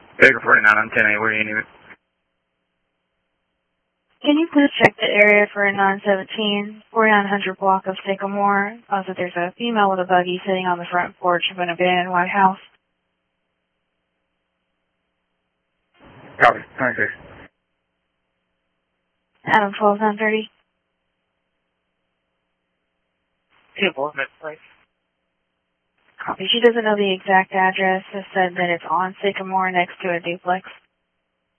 Baker 49 on 10A, where do you need it? Can you please check the area for a 917, 4900 block of Sycamore? Also, there's a female with a buggy sitting on the front porch of an abandoned White House. Copy, 26. Adam 12930. 2 Bournemouth, please. Copy. She doesn't know the exact address. Just said that it's on Sycamore next to a duplex.